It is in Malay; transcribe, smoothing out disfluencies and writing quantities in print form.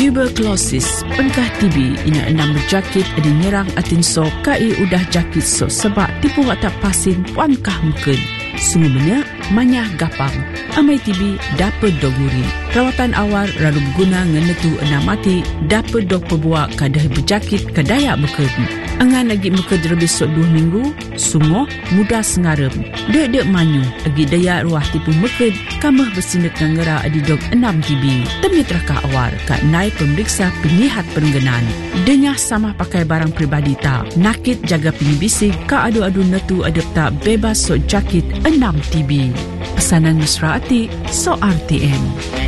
Tuberculosis, penkah TB ina enam berjakit di nyerang atin so kai udah jakit so sebab tipu watak pasin puankah mungkin. Sungguhnya manyah gapang. Amai TB dapat doguri. Rawatan awal lalu berguna ngenetu enam mati dapat dog pebuak kadah berjakit kadaya mungkin. Angan lagi mungkin lebih sok 2 minggu, sungguh mudah sengarem. Dek manyu lagi daya ruah tipu mungkin kamah bersindak ngera adi dog 6 TB. Temitra awal kat naik pemeriksa penyihat perengganan. Dengah sama pakai barang peribadi tak. Nakit jaga penyibisik ka adu-adu netu adep tak bebas sok jakit 6 TB. Pesanan mesra ati so RTM.